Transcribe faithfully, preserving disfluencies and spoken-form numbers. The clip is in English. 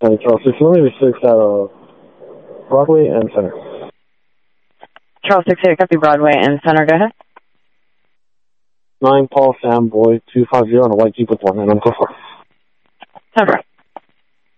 County, Charles six, Lily six at uh, Broadway and Center. Charles six eight, copy Broadway and Center, go ahead. nine Paul Sam Boy two five zero on a white Jeep with one, and I'm so far. Center.